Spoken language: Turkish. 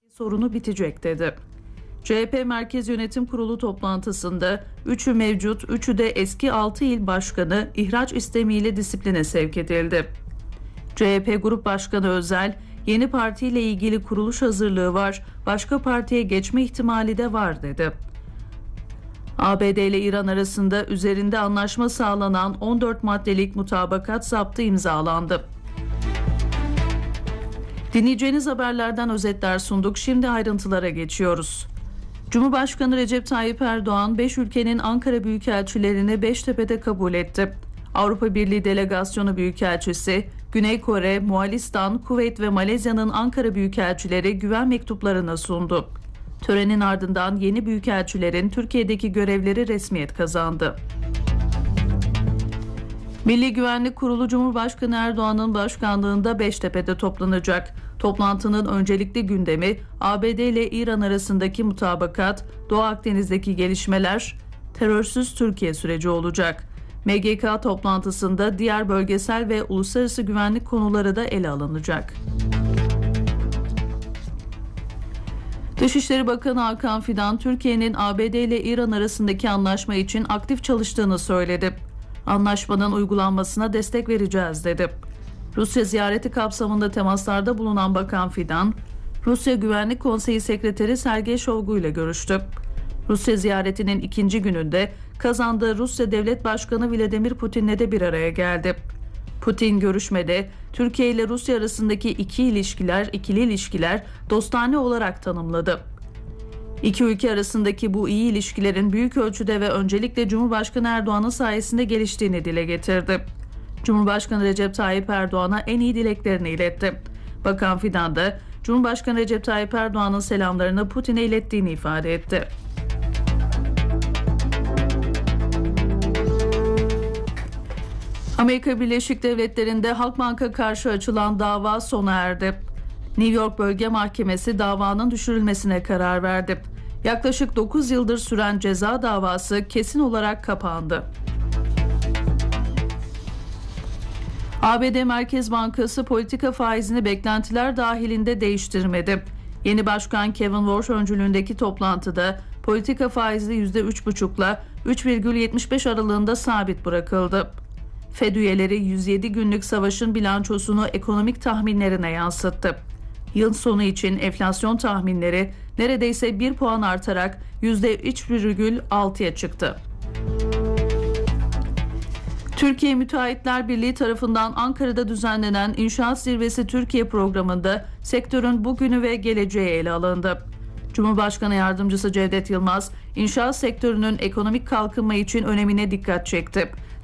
sorunu bitecek dedi. CHP Merkez Yönetim Kurulu toplantısında 3'ü mevcut, 3'ü de eski 6 il başkanı ihraç istemiyle disipline sevk edildi. CHP Grup Başkanı Özel, yeni partiyle ilgili kuruluş hazırlığı var, başka partiye geçme ihtimali de var dedi. ABD ile İran arasında üzerinde anlaşma sağlanan 14 maddelik mutabakat zaptı imzalandı. Dinleyeceğiniz haberlerden özetler sunduk. Şimdi ayrıntılara geçiyoruz. Cumhurbaşkanı Recep Tayyip Erdoğan 5 ülkenin Ankara Büyükelçilerini Beştepe'de kabul etti. Avrupa Birliği Delegasyonu Büyükelçisi, Güney Kore, Moğolistan, Kuveyt ve Malezya'nın Ankara Büyükelçileri güven mektuplarını sundu. Törenin ardından yeni büyükelçilerin Türkiye'deki görevleri resmiyet kazandı. Milli Güvenlik Kurulu Cumhurbaşkanı Erdoğan'ın başkanlığında Beştepe'de toplanacak. Toplantının öncelikli gündemi ABD ile İran arasındaki mutabakat, Doğu Akdeniz'deki gelişmeler, terörsüz Türkiye süreci olacak. MGK toplantısında diğer bölgesel ve uluslararası güvenlik konuları da ele alınacak. Dışişleri Bakanı Hakan Fidan, Türkiye'nin ABD ile İran arasındaki anlaşma için aktif çalıştığını söyledi. Anlaşmanın uygulanmasına destek vereceğiz dedi. Rusya ziyareti kapsamında temaslarda bulunan Bakan Fidan, Rusya Güvenlik Konseyi Sekreteri Sergey Shoigu ile görüştü. Rusya ziyaretinin ikinci gününde Kazan'da Rusya Devlet Başkanı Vladimir Putin'le de bir araya geldi. Putin görüşmede Türkiye ile Rusya arasındaki ikili ilişkiler dostane olarak tanımladı. İki ülke arasındaki bu iyi ilişkilerin büyük ölçüde ve öncelikle Cumhurbaşkanı Erdoğan'ın sayesinde geliştiğini dile getirdi. Cumhurbaşkanı Recep Tayyip Erdoğan'a en iyi dileklerini iletti. Bakan Fidan da Cumhurbaşkanı Recep Tayyip Erdoğan'ın selamlarını Putin'e ilettiğini ifade etti. Amerika Birleşik Devletleri'nde Halkbank'a karşı açılan dava sona erdi. New York Bölge Mahkemesi davanın düşürülmesine karar verdi. Yaklaşık 9 yıldır süren ceza davası kesin olarak kapandı. ABD Merkez Bankası politika faizini beklentiler dahilinde değiştirmedi. Yeni başkan Kevin Warsh öncülüğündeki toplantıda politika faizi %3,5'la 3,75 aralığında sabit bırakıldı. Fed üyeleri 107 günlük savaşın bilançosunu ekonomik tahminlerine yansıttı. Yıl sonu için enflasyon tahminleri neredeyse 1 puan artarak %3,6'ya çıktı. Türkiye Müteahhitler Birliği tarafından Ankara'da düzenlenen İnşaat Zirvesi Türkiye programında sektörün bugünü ve geleceği ele alındı. Cumhurbaşkanı Yardımcısı Cevdet Yılmaz, inşaat sektörünün ekonomik kalkınma için önemine dikkat çekti.